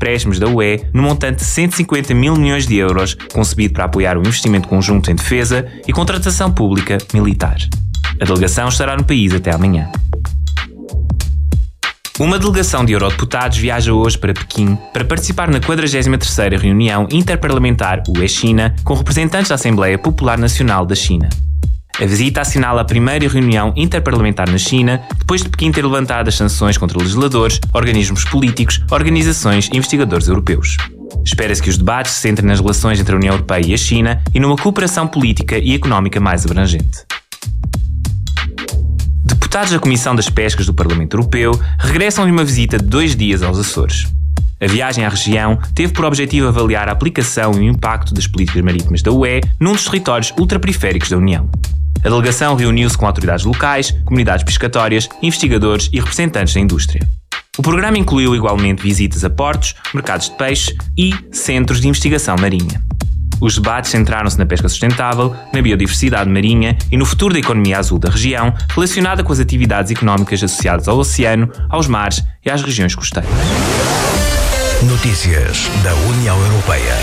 empréstimos da UE no montante de 150 mil milhões de euros, concebido para apoiar o investimento conjunto em defesa e contratação pública militar. A delegação estará no país até amanhã. Uma delegação de eurodeputados viaja hoje para Pequim para participar na 43ª reunião interparlamentar UE-China com representantes da Assembleia Popular Nacional da China. A visita assinala a primeira reunião interparlamentar na China, depois de Pequim ter levantado as sanções contra legisladores, organismos políticos, organizações e investigadores europeus. Espera-se que os debates se centrem nas relações entre a União Europeia e a China e numa cooperação política e económica mais abrangente. Deputados da Comissão das Pescas do Parlamento Europeu regressam de uma visita de 2 dias aos Açores. A viagem à região teve por objetivo avaliar a aplicação e o impacto das políticas marítimas da UE num dos territórios ultraperiféricos da União. A delegação reuniu-se com autoridades locais, comunidades pescatórias, investigadores e representantes da indústria. O programa incluiu igualmente visitas a portos, mercados de peixe e centros de investigação marinha. Os debates centraram-se na pesca sustentável, na biodiversidade marinha e no futuro da economia azul da região, relacionada com as atividades económicas associadas ao oceano, aos mares e às regiões costeiras. Notícias da União Europeia.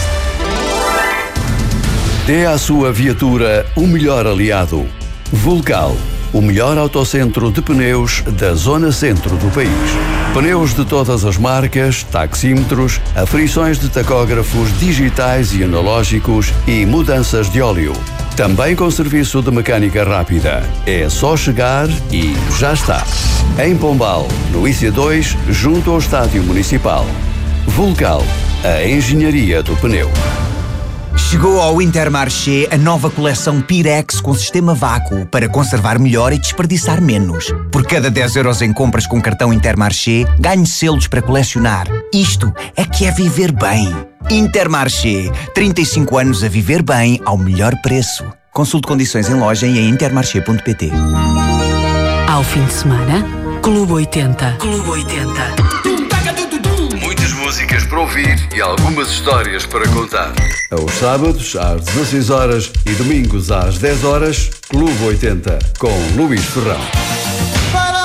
Dê à sua viatura o melhor aliado. Vulcal, o melhor autocentro de pneus da zona centro do país. Pneus de todas as marcas, taxímetros, aferições de tacógrafos digitais e analógicos e mudanças de óleo. Também com serviço de mecânica rápida. É só chegar e já está. Em Pombal, no IC2, junto ao Estádio Municipal. Vulcal, a engenharia do pneu. Chegou ao Intermarché a nova coleção Pirex com sistema vácuo para conservar melhor e desperdiçar menos. Por cada 10 euros em compras com cartão Intermarché, ganhe selos para colecionar. Isto é que é viver bem. Intermarché, 35 anos a viver bem ao melhor preço. Consulte condições em loja e em intermarché.pt. Ao fim de semana, Clube 80. Clube 80. Muitas músicas para ouvir e algumas histórias para contar. Aos sábados, às 16 horas e domingos às 10 horas, Clube 80, com Luís Ferrão.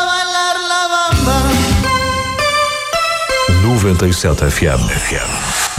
97 FM.